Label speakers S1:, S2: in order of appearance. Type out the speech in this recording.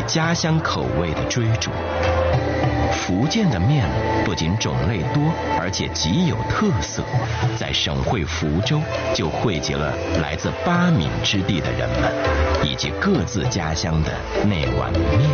S1: 家乡口味的追逐。福建的面不仅种类多，而且极有特色，在省会福州就汇集了来自八闽之地的人们，以及各自家乡的那碗面。